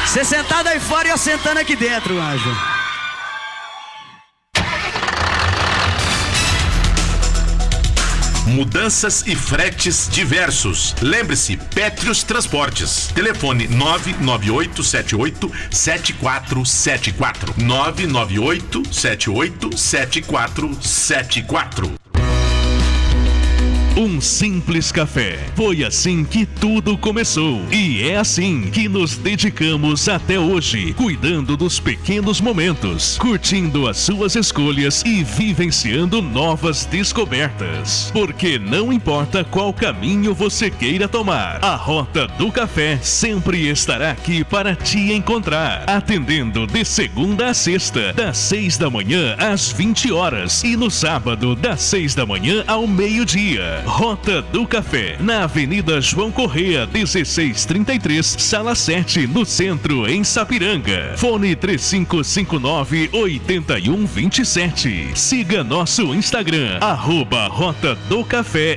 Você sentado aí fora e eu sentando aqui dentro, anjo. Mudanças e fretes diversos. Lembre-se, Pétrios Transportes. Telefone 998787474. 998787474. Um simples café. Foi assim que tudo começou. E é assim que nos dedicamos até hoje, cuidando dos pequenos momentos, curtindo as suas escolhas e vivenciando novas descobertas. Porque não importa qual caminho você queira tomar, a Rota do Café sempre estará aqui para te encontrar, atendendo de segunda a sexta, das 6 da manhã às 20 horas e no sábado, das 6 da manhã ao meio-dia. Rota do Café, na Avenida João Correia, 1633, Sala 7, no centro, em Sapiranga. Fone 3559-8127. Siga nosso Instagram, @Rota do Café